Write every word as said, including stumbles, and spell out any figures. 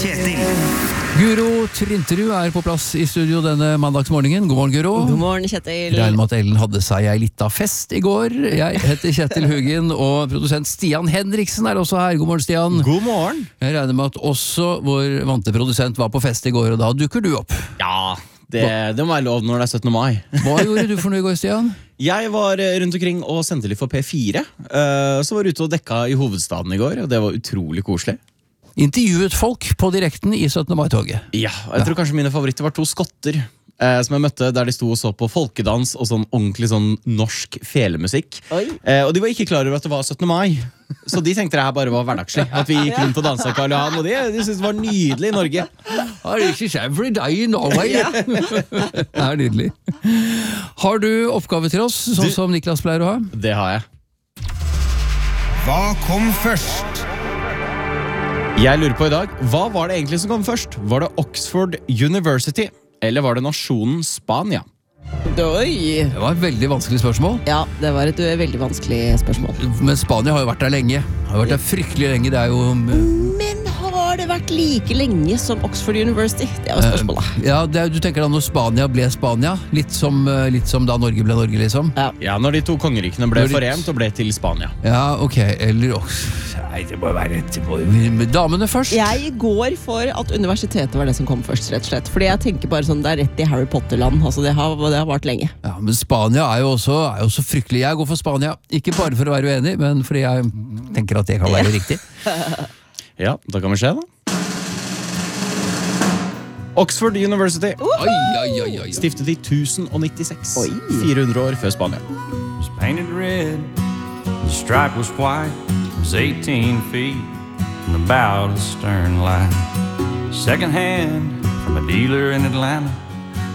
Kjetil. Guro Trinterud er på plass i studio denne mandagsmorgenen. God morgen, Guro. God morgen, Kjetil. Regner med at Ellen hadde seg ei lita fest i går. Jeg heter Kjetil Hugin, og produsent Stian Henriksen er også her. God morgen, Stian. God morgen. Jeg regner med at også vår vante produsent var på fest i går, og da dukker du opp. Ja, det, det må være lov når det er syttende mai. Hva gjorde du for noe i går, Stian? Jeg var rundt omkring og sendte litt for P fire. uh, Så var ute og dekka i hovedstaden i går, og det var utrolig koselig. Intervjuet folk på direkten i syttende mai-toget. Ja, jeg tror kanskje mine favoritter var to skotter eh, som jeg møtte der de sto og så på folkedans og sånn ordentlig sånn norsk felemusikk. eh, Og de var ikke klar over at det var syttende mai, så de tenkte det her bare var hverdagslig, at vi gikk rundt og danset Karl Johan, og de, de syntes det var nydelig i Norge. This is every day in Norway. Det er nydelig. Har du oppgave til oss, sånn Du- som Niklas pleier å ha? Det har jeg. Hva kom først? Jeg lurer på i dag, hva var det egentlig som kom først? Var det Oxford University, eller var det nasjonen Spania? Oi. Det var et veldig vanskelig spørsmål. Ja, det var et ø, veldig vanskelig spørsmål. Men Spania har jo vært der lenge. Har vært der fryktelig lenge. Det er jo Men har det vært like lenge som Oxford University? Det er jo spørsmålet. Ja, det er, du tenker da når Spania ble Spania, litt som, eh, litt som da Norge ble Norge, liksom. Ja. Ja, når de to kongerikene ble Når de- forent og ble til Spania. Ja, ok. Eller også Nei, det må være det må, med damene først. Jeg går for at universitetet var det som kom først, rett og slett. Fordi jeg tenker bare sånn, det er rett i Harry Potter-land. Altså, det har, det har vart lenge. Ja, men Spania er jo også, er jo også fryktelig. Jeg går for Spania. Ikke bare for å være uenig, men fordi jeg tenker at det kan være riktig. Ja, da kan vi se da. Oxford University, Oi, oi, oi, oi. stiftet i tusen og nittiseks. Oi. fire hundre år før Spania. was painted red, the stripe was white, it was eighteen feet from the bow to the stern line. Second hand from a dealer in Atlanta,